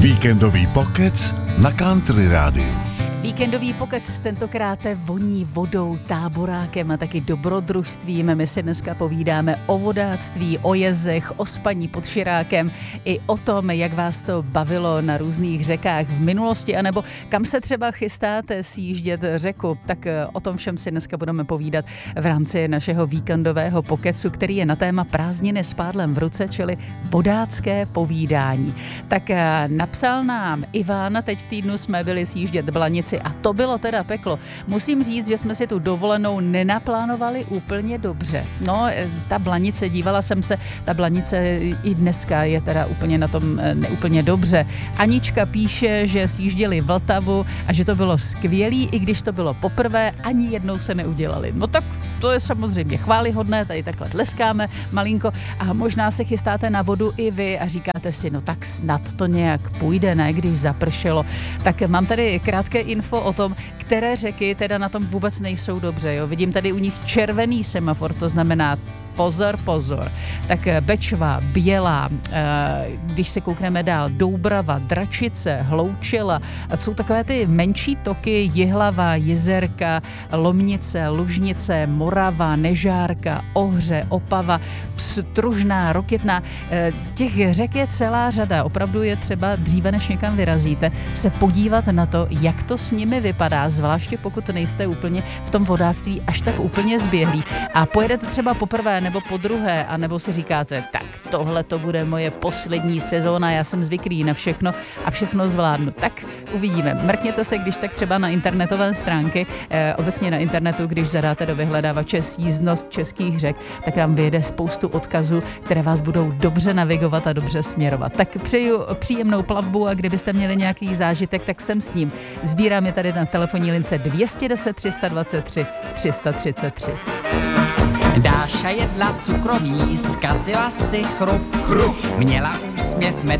Víkendový pokec na Country Rádiu. Víkendový pokec tentokrát voní vodou, táborákem a taky dobrodružstvím. My si dneska povídáme o vodáctví, o jezech, o spaní pod širákem i o tom, jak vás to bavilo na různých řekách v minulosti, anebo kam se třeba chystáte sjíždět řeku. Tak o tom všem si dneska budeme povídat v rámci našeho víkendového pokecu, který je na téma prázdniny s pádlem v ruce, čili vodácké povídání. Tak napsal nám Ivan, teď v týdnu jsme byli sjíždět Blanici a to bylo teda peklo. Musím říct, že jsme si tu dovolenou nenaplánovali úplně dobře. No, ta Blanice, dívala jsem se, ta Blanice i dneska je teda úplně na tom neúplně dobře. Anička píše, že sjížděli Vltavu a že to bylo skvělý, i když to bylo poprvé, ani jednou se neudělali. No tak to je samozřejmě chvályhodné, tady takhle tleskáme malinko a možná se chystáte na vodu i vy a říkáte si, no tak snad to nějak půjde, ne, když zapršelo. Tak mám tady krátké info o tom, které řeky teda na tom vůbec nejsou dobře. Jo? Vidím tady u nich červený semafor, to znamená pozor, pozor. Tak Bečva, Bělá, když se koukneme dál, Doubrava, Dračice, Hloučela, jsou takové ty menší toky, Jihlava, Jizerka, Lomnice, Lužnice, Morava, Nežárka, Ohře, Opava, Stružná, Rokytná. Těch řek je celá řada. Opravdu je třeba dříve, než někam vyrazíte, se podívat na to, jak to s nimi vypadá, zvláště pokud nejste úplně v tom vodáctví až tak úplně zběhlí. A pojedete třeba poprvé nebo po druhé, anebo si říkáte, tak tohle to bude moje poslední sezóna, já jsem zvyklý na všechno a všechno zvládnu. Tak uvidíme. Mrkněte se, když tak třeba na internetové stránky, obecně na internetu, když zadáte do vyhledávače sjízdnost českých řek, tak tam vyjede spoustu odkazů, které vás budou dobře navigovat a dobře směrovat. Tak přeju příjemnou plavbu a kdybyste měli nějaký zážitek, tak jsem s ním. Sbírám je tady na telefonní lince 210 323 333. Dáša jedla cukroví, zkazila si chrup. Měla úsměv